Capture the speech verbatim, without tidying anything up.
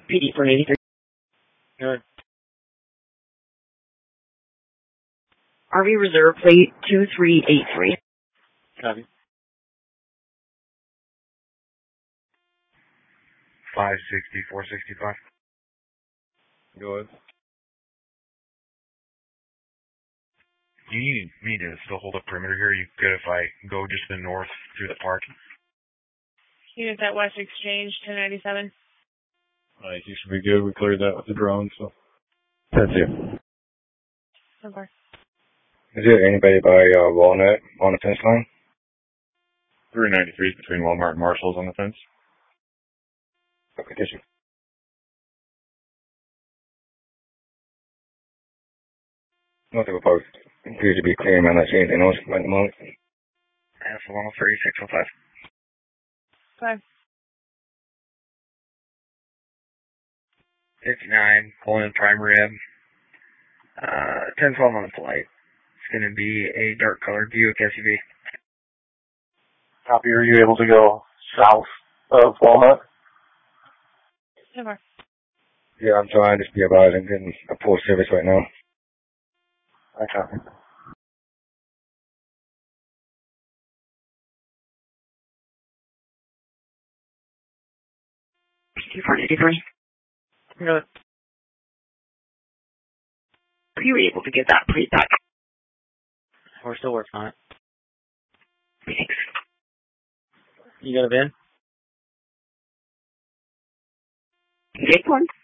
P D for eighty-three. Good. R V reserve plate two three eight three. Copy. five sixty, four sixty-five. Go ahead. Do you need me to still hold a perimeter here? You good if I go just to the north through the park? Unit at West Exchange, ten ninety-seven. I think you should be good. We cleared that with the drone, so. That's it. So far. Is there anybody by uh, Walnut on the fence line? three ninety-three is between Walmart and Marshall's on the fence. Okay, yes, sir. Nothing proposed. Appears to be clear, man. Not seeing anything else at the moment. That's one oh three, six oh five. Five. fifty-nine, pulling in prime rib. Uh, ten twelve on the flight. It's going to be a dark colored Buick S U V. Copy. Are you able to go south of Walnut? So far. Yeah, I'm trying to be about it and getting a full service right now. I copy. P D for eighty-three. Good. Are you able to get that plate back? We're still working on it. Thanks. You got a bin? Take one.